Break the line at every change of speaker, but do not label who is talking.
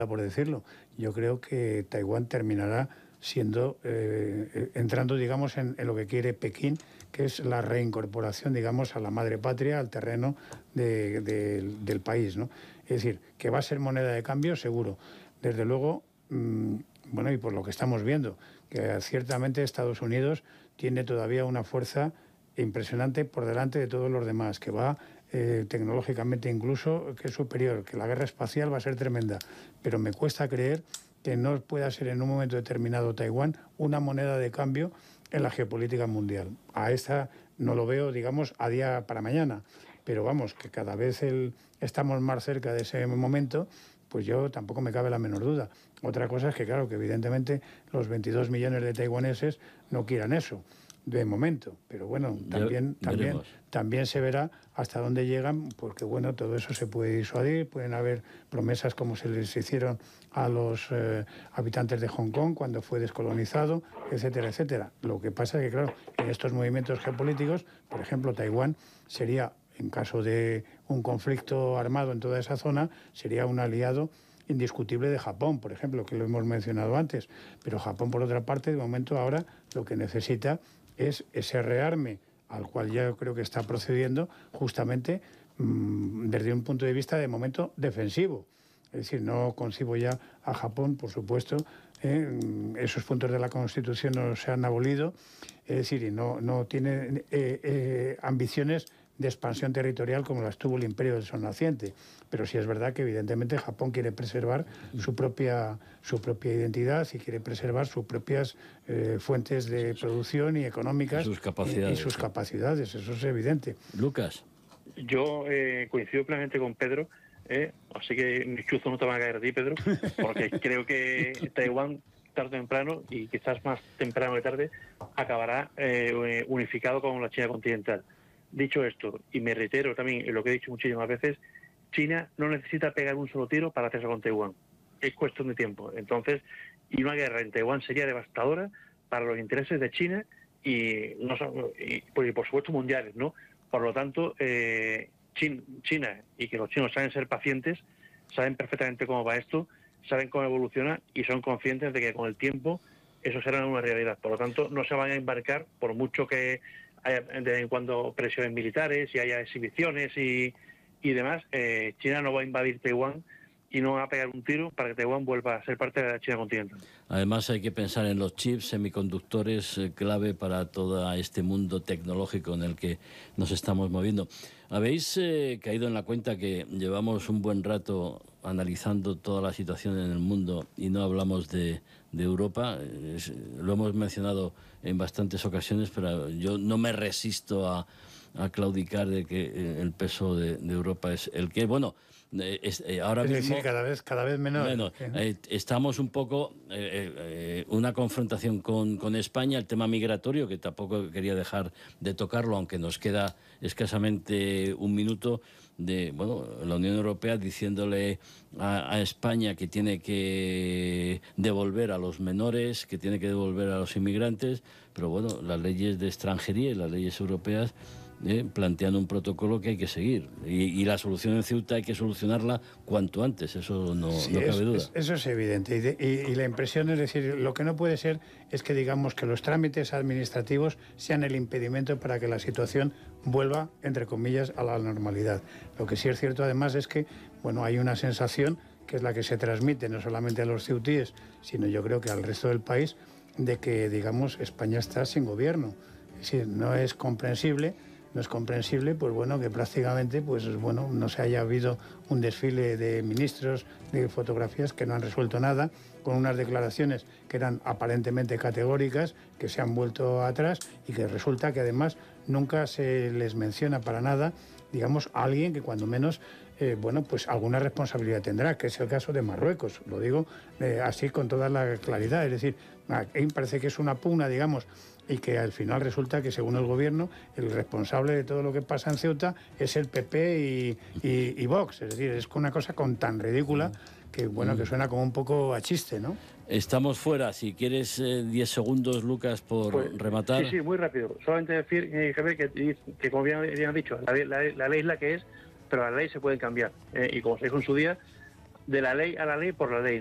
por decirlo. Yo creo que Taiwán terminará siendo, entrando, digamos, en lo que quiere Pekín, que es la reincorporación, digamos, a la madre patria, al terreno del país, ¿no? Es decir, que va a ser moneda de cambio, seguro. Desde luego, bueno, y por lo que estamos viendo, que ciertamente Estados Unidos tiene todavía una fuerza impresionante por delante de todos los demás, que va tecnológicamente incluso, que es superior, que la guerra espacial va a ser tremenda, pero me cuesta creer que no pueda ser en un momento determinado Taiwán una moneda de cambio en la geopolítica mundial. A esta no lo veo, digamos, a día para mañana, pero vamos, que cada vez estamos más cerca de ese momento, pues yo tampoco me cabe la menor duda. Otra cosa es que, claro, que evidentemente los 22 millones de taiwaneses no quieran eso, de momento, pero bueno, también se verá hasta dónde llegan, porque bueno, todo eso se puede disuadir, pueden haber promesas como se les hicieron a los habitantes de Hong Kong cuando fue descolonizado, etcétera, etcétera. Lo que pasa es que, claro, en estos movimientos geopolíticos, por ejemplo, Taiwán sería, en caso de un conflicto armado en toda esa zona, sería un aliado indiscutible de Japón, por ejemplo, que lo hemos mencionado antes. Pero Japón, por otra parte, de momento ahora lo que necesita es ese rearme al cual ya creo que está procediendo justamente desde un punto de vista de momento defensivo. Es decir, no concibo ya a Japón, por supuesto, esos puntos de la Constitución no se han abolido, es decir, y no tiene ambiciones de expansión territorial como las tuvo el Imperio del Sol Naciente. Pero sí es verdad que evidentemente Japón quiere preservar su propia identidad y quiere preservar sus propias fuentes de producción y económicas y sus capacidades, eso es evidente.
Lucas.
Yo coincido plenamente con Pedro, así que mis chuzos no te van a caer a ti, Pedro, porque creo que Taiwán tarde o temprano, y quizás más temprano que tarde, acabará unificado con la China continental. Dicho esto, y me reitero también en lo que he dicho muchísimas veces, China no necesita pegar un solo tiro para hacerse con Taiwán. Es cuestión de tiempo. Entonces, y una guerra en Taiwán sería devastadora para los intereses de China y por supuesto mundiales, ¿no? Por lo tanto, China, y que los chinos saben ser pacientes, saben perfectamente cómo va esto, saben cómo evoluciona y son conscientes de que con el tiempo eso será una realidad. Por lo tanto, no se van a embarcar, por mucho que haya de vez en cuando presiones militares y haya exhibiciones y demás. China no va a invadir Taiwán y no va a pegar un tiro para que Taiwán vuelva a ser parte de la China continental.
Además hay que pensar en los chips, semiconductores, clave para todo este mundo tecnológico en el que nos estamos moviendo. ¿Habéis caído en la cuenta que llevamos un buen rato analizando toda la situación en el mundo y no hablamos de Europa? Lo hemos mencionado en bastantes ocasiones, pero yo no me resisto a claudicar de que el peso de Europa es el que, bueno, ahora mismo...
Sí, cada vez menor.
Bueno, estamos un poco una confrontación con España, el tema migratorio, que tampoco quería dejar de tocarlo, aunque nos queda escasamente un minuto, de la Unión Europea diciéndole a España que tiene que devolver a los menores, que tiene que devolver a los inmigrantes, pero bueno, las leyes de extranjería y las leyes europeas plantean un protocolo que hay que seguir. Y la solución en Ceuta hay que solucionarla cuanto antes, eso no cabe duda.
Eso es evidente. Y la impresión es decir, lo que no puede ser es que digamos que los trámites administrativos sean el impedimento para que la situación vuelva, entre comillas, a la normalidad. Lo que sí es cierto además es que, bueno, hay una sensación que es la que se transmite no solamente a los ceutíes, sino yo creo que al resto del país, de que, digamos, España está sin gobierno. Es decir, no es comprensible, pues bueno, que prácticamente, pues bueno, no se haya habido un desfile de ministros, de fotografías que no han resuelto nada, con unas declaraciones que eran aparentemente categóricas, que se han vuelto atrás y que resulta que además nunca se les menciona para nada, digamos, a alguien que cuando menos, bueno, pues alguna responsabilidad tendrá, que es el caso de Marruecos, lo digo así con toda la claridad, es decir, me parece que es una pugna, digamos, y que al final resulta que según el gobierno el responsable de todo lo que pasa en Ceuta es el PP y Vox, es decir, es una cosa tan ridícula que bueno, que suena como un poco a chiste, ¿no?
Estamos fuera, si quieres 10 segundos, Lucas, por rematar.
Sí, muy rápido. Solamente decir, Javier, que como bien han dicho, la ley es la que es, pero la ley se puede cambiar. Y como se dijo en su día, de la ley a la ley por la ley.